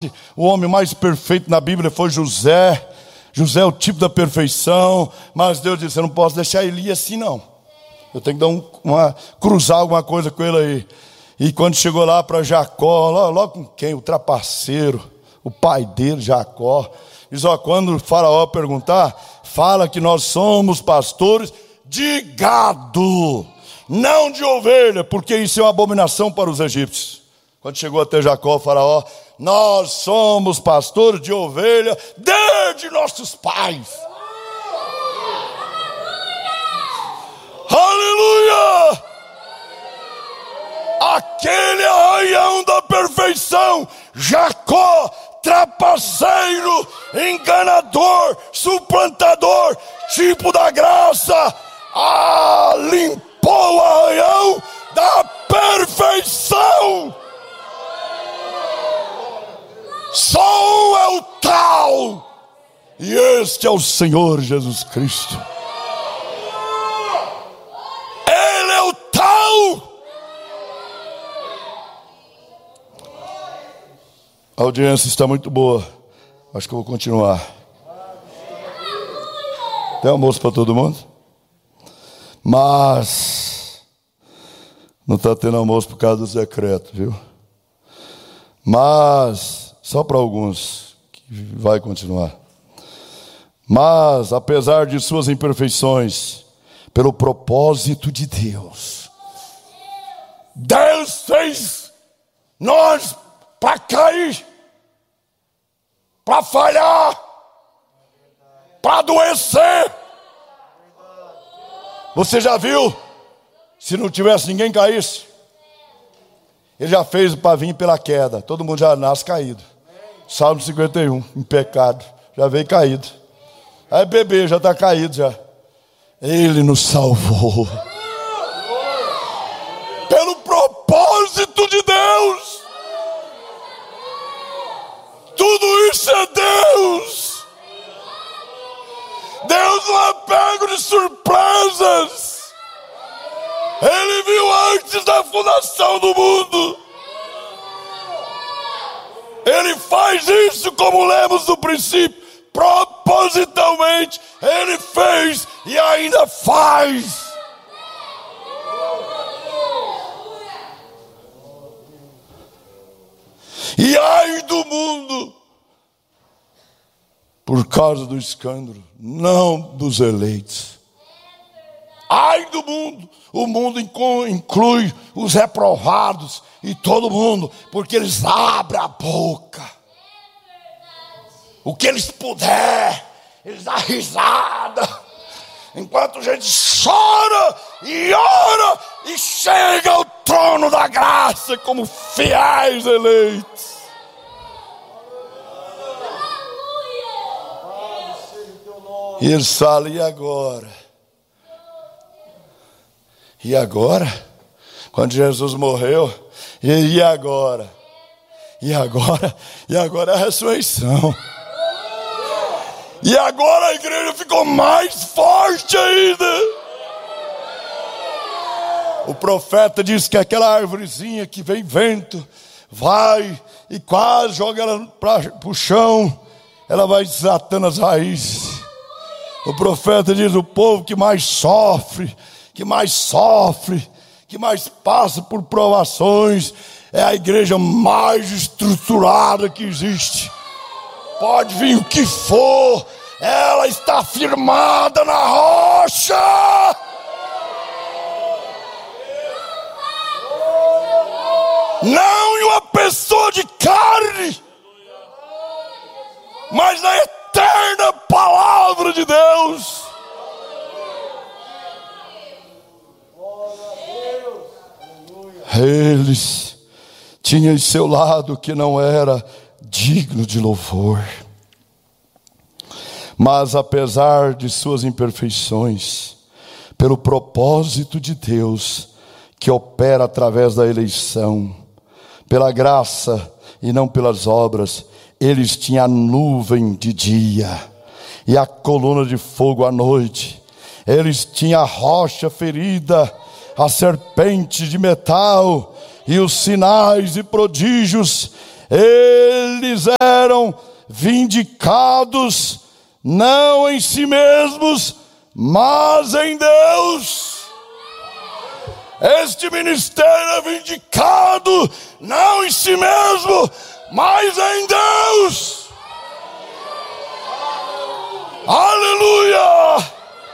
que o homem mais perfeito na Bíblia foi José. José é o tipo da perfeição, mas Deus disse: eu não posso deixar Elias assim não. Eu tenho que dar cruzar alguma coisa com ele aí. E quando chegou lá para Jacó, logo com quem? O trapaceiro, o pai dele, Jacó. Diz: ó, quando o faraó perguntar, fala que nós somos pastores de gado, não de ovelha, porque isso é uma abominação para os egípcios. Quando chegou até Jacó, o faraó: nós somos pastores de ovelha desde nossos pais. Aleluia! Aquele arraião da perfeição, Jacó, trapaceiro, enganador, suplantador, tipo da graça, limpou o arraião da perfeição. Só um é o tal, e este é o Senhor Jesus Cristo. Ele é o tal. A audiência está muito boa. Acho que eu vou continuar. Tem almoço para todo mundo? Mas não está tendo almoço por causa dos decretos, viu? Mas só para alguns que vai continuar. Mas apesar de suas imperfeições, pelo propósito de Deus, Deus fez nós para cair, para falhar, para adoecer. Você já viu? Se não tivesse ninguém caísse, ele já fez para vir pela queda. Todo mundo já nasce caído. Salmo 51, em pecado, já veio caído. Aí bebê já está caído já. Ele nos salvou pelo propósito de Deus. Tudo isso é Deus. Deus não é pego de surpresas. Ele viu antes da fundação do mundo. Ele faz isso, como lemos no princípio, propositalmente. Ele fez e ainda faz. E ai do mundo, por causa do escândalo, não dos eleitos. Ai do mundo, o mundo inclui os reprovados e todo mundo, porque eles abrem a boca. O que eles puder, eles dão risada. Enquanto a gente chora e ora e chega ao trono da graça como fiéis eleitos. E eles falam: e agora? E agora? Quando Jesus morreu, e agora? E agora? E agora é a ressurreição. E agora a igreja ficou mais forte ainda. O profeta disse que aquela árvorezinha que vem vento, vai e quase joga ela para o chão, ela vai desatando as raízes. O profeta diz: o povo que mais sofre, que mais passa por provações, é a igreja mais estruturada que existe. Pode vir o que for, ela está firmada na rocha. Não em uma pessoa de carne, mas na eterna palavra de Deus. Eles tinham em seu lado que não era digno de louvor, mas apesar de suas imperfeições, pelo propósito de Deus que opera através da eleição, pela graça e não pelas obras, eles tinham a nuvem de dia e a coluna de fogo à noite. Eles tinham a rocha ferida, a serpente de metal e os sinais e prodígios. Eles eram vindicados não em si mesmos, mas em Deus. Este ministério é vindicado não em si mesmo, mas em Deus. Aleluia!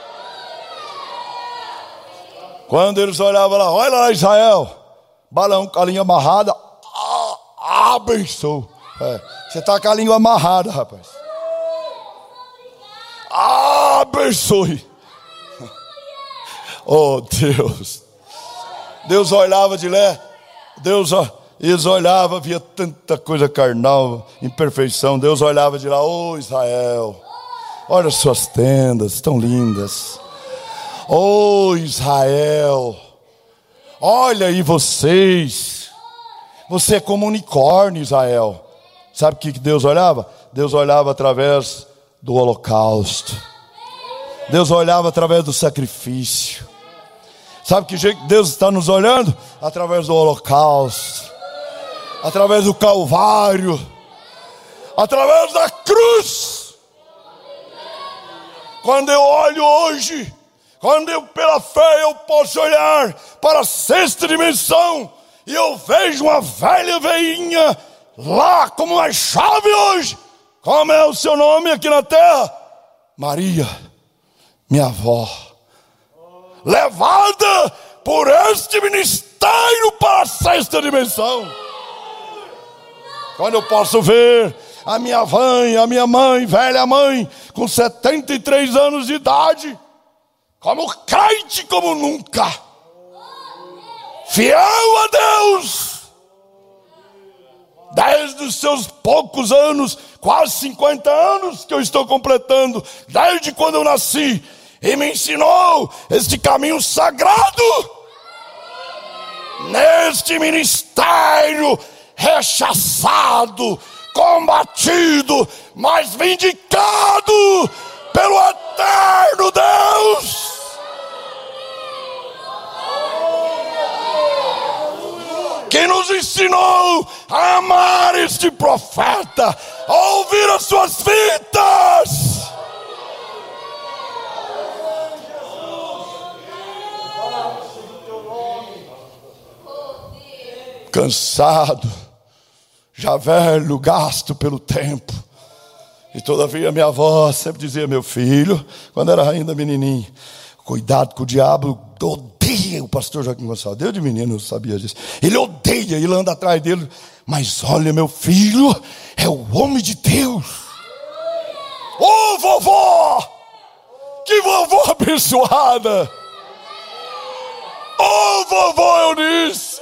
Quando eles olhavam lá, olha lá Israel, balão com a língua amarrada, abençoe. Você está com a língua amarrada, rapaz. Abençoe. Oh Deus. Deus olhava de lá, eles olhavam, via tanta coisa carnal, imperfeição. Deus olhava de lá, oh Israel, olha as suas tendas, tão lindas. Oh Israel, olha aí vocês, você é como um unicórnio, Israel. Sabe o que Deus olhava? Deus olhava através do holocausto. Deus olhava através do sacrifício. Sabe que jeito Deus está nos olhando? Através do holocausto, através do Calvário, através da cruz. Quando eu olho hoje, quando eu pela fé eu posso olhar para a sexta dimensão e eu vejo uma velha veinha lá como uma chave hoje. Como é o seu nome aqui na terra? Maria, minha avó, levada por este ministério para a sexta dimensão. Quando eu posso ver a minha mãe, velha mãe, com 73 anos de idade, como crente como nunca, fiel a Deus, desde os seus poucos anos, quase 50 anos que eu estou completando, desde quando eu nasci, e me ensinou este caminho sagrado, neste ministério rechaçado, combatido, mas vindicado pelo eterno Deus. Que nos ensinou a amar este profeta, a ouvir as suas fitas. Cansado, já velho, gasto pelo tempo. E todavia minha avó sempre dizia: meu filho, quando era ainda menininho, cuidado com o diabo, odeia o pastor Joaquim Gonçalves. Eu de menino eu sabia disso. Ele odeia, ele anda atrás dele. Mas olha, meu filho, é o homem de Deus. Ô vovó, que vovó abençoada. Ô vovó Eunice,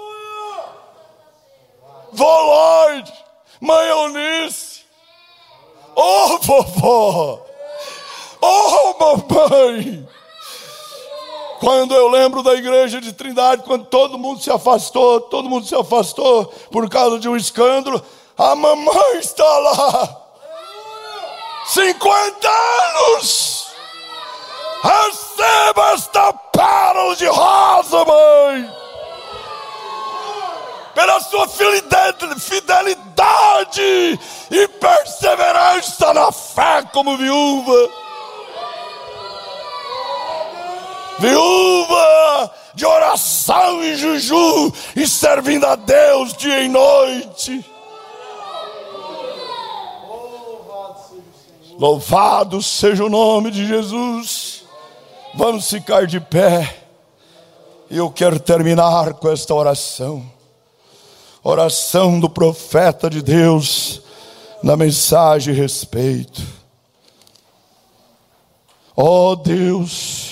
vó Lloyd, mãe Eunice, ô vovó, ô mamãe. Quando eu lembro da igreja de Trindade, quando todo mundo se afastou por causa de um escândalo, a mamãe está lá, 50 anos. Receba esta pérola de rosa, mãe, pela sua fidelidade e perseverança na fé como viúva de oração e jejum, e servindo a Deus dia e noite. Louvado seja o nome de Jesus. Vamos ficar de pé. E eu quero terminar com esta oração. Oração do profeta de Deus na mensagem respeito. Ó Deus,